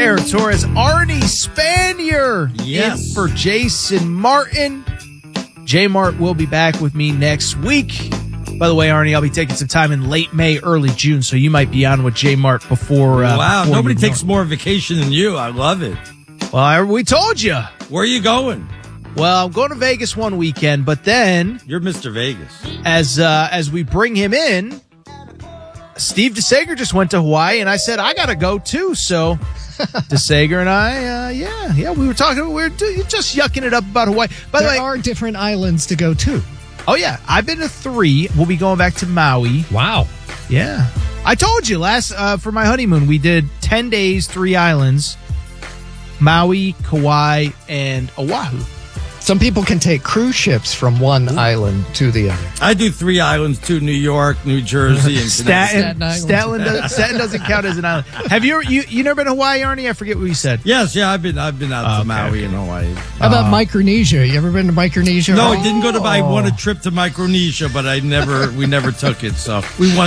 Aaron Torres, Arnie Spanier Yes. in for Jason Martin. J Mart will be back with me next week. By the way, Arnie, I'll be taking some time in late May, early June, so you might be on with J Mart before. Wow, before nobody you takes know. more vacation than you. I love it. Well, we told you. Where are you going? Well, I'm going to Vegas one weekend, but then You're Mr. Vegas. as we bring him in, Steve DeSager just went to Hawaii, and I said I got to go too. So DeSager and I, we were talking. We were just yucking it up about Hawaii. By the way, There are different islands to go to. oh yeah, I've been to 3. We'll be going back to Maui. Wow. Yeah, I told you last for my honeymoon we did 10 days, 3 islands: Maui, Kauai, and Oahu. Some people can take cruise ships from one island to the other. I do 3 islands too: New York, New Jersey, and Connecticut. Staten doesn't count as an island. Have you never been to Hawaii, Arnie? I forget what you said. Yes, yeah, I've been out to Maui and Hawaii. How about Micronesia? You ever been to Micronesia? No, I didn't go to. I won a trip to Micronesia, but we never took it. So we won.